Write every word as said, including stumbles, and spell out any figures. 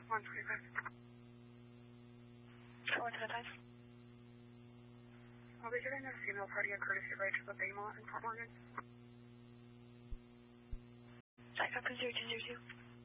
one twenty-five. What's the time? I'll be giving a female party a courtesy ride to the Baymont in Fort Morgan. I copy zero two zero two.